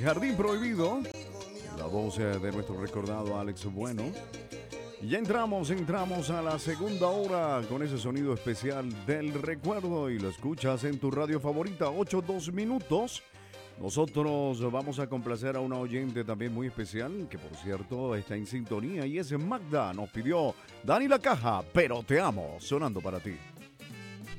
Jardín Prohibido, la voz de nuestro recordado Alex Bueno. Y ya entramos a la segunda hora con ese sonido especial del recuerdo y lo escuchas en tu radio favorita, 8-2 minutos. Nosotros vamos a complacer a una oyente también muy especial, que por cierto está en sintonía, y es Magda. Nos pidió Dani La Caja, pero te amo, sonando para ti.